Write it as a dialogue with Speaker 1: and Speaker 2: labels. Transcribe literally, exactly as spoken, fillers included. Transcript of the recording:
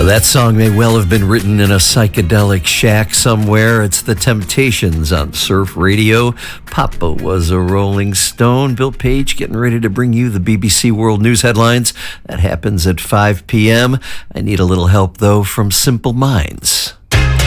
Speaker 1: That song may well have been written in a psychedelic shack somewhere. It's The Temptations on Surf Radio. Papa was a Rolling Stone. Bill Page getting ready to bring you the B B C World News headlines. That happens at five p.m. I need a little help, though, from Simple Minds.